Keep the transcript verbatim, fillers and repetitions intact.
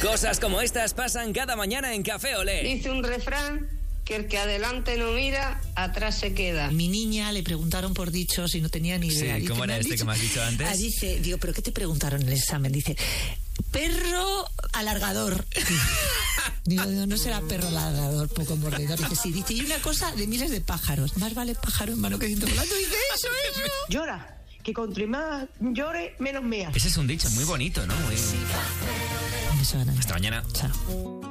Cosas como estas pasan cada mañana en Café Olé. Dice un refrán que el que adelante no mira, atrás se queda. Mi niña le preguntaron por dichos y no tenía ni idea. Sí, dice, ¿cómo era este dicho? que me has dicho antes? Ah, dice, digo, ¿pero qué te preguntaron en el examen? Dice, perro alargador. Digo, no, no será perro alargador, poco mordedor. Dice, sí, dice, y una cosa de miles de pájaros. Más vale pájaro en mano que ciento volando. Dice, eso, eso. Llora, que contra más llore, menos mea. Ese es un dicho muy bonito, ¿no? Muy... Un beso grande. Hasta mañana. Chao.